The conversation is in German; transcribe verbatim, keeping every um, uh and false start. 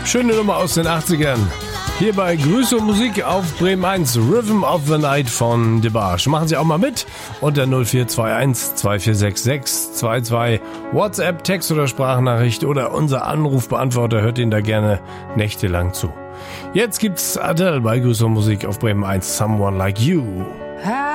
Schöne Nummer aus den achtzigern. Hier bei Grüße und Musik auf Bremen eins, Rhythm of the Night von DeBarge. Machen Sie auch mal mit unter null vier zwei eins zwei vier sechs sechs zwei zwei. WhatsApp, Text oder Sprachnachricht oder unser Anrufbeantworter hört Ihnen da gerne nächtelang zu. Jetzt gibt's Adele bei Grüße und Musik auf Bremen eins, Someone Like You.